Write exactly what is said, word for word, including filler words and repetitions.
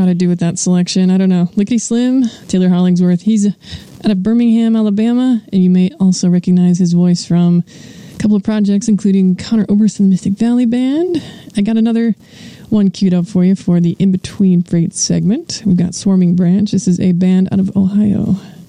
how to do with that selection. I don't know. Lickety Slim, Taylor Hollingsworth. He's out of Birmingham, Alabama, and you may also recognize his voice from a couple of projects, including Connor Oberst and the Mystic Valley Band. I got another one queued up for you for the In Between Freight segment. We've got Swarming Branch. This is a band out of Ohio.